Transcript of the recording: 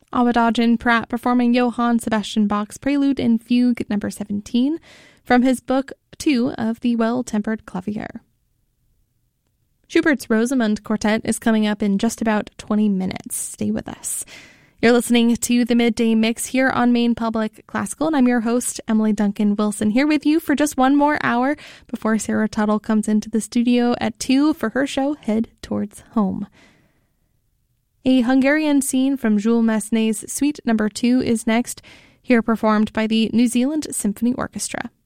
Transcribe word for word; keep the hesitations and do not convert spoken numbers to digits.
Awadagin Pratt performing Johann Sebastian Bach's Prelude and Fugue number seventeen from his book two of the Well-Tempered Clavier. Schubert's Rosamund Quartet is coming up in just about twenty minutes. Stay with us. You're listening to the Midday Mix here on Maine Public Classical, and I'm your host, Emily Duncan Wilson, here with you for just one more hour before Sarah Tuttle comes into the studio at two for her show, Head Towards Home. A Hungarian scene from Jules Massenet's Suite number two is next, here performed by the New Zealand Symphony Orchestra.